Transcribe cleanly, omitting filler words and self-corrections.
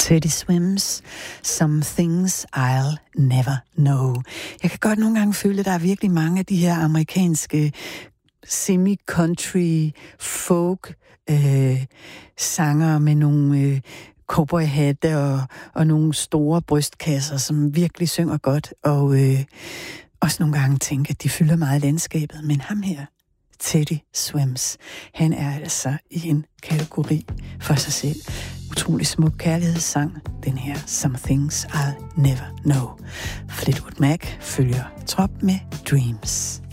Teddy Swims, Some Things I'll Never Know. Jeg kan godt nogle gange føle, at der er virkelig mange af de her amerikanske semi-country folk sanger med nogle cowboyhatte og nogle store brystkasser, som virkelig synger godt, og også nogle gange tænker, at de fylder meget i landskabet. Men ham her, Teddy Swims, han er altså i en kategori for sig selv. Utrolig smuk kærlighedssang, den her Some Things I'll Never Know. Fleetwood Mac følger trop med Dreams.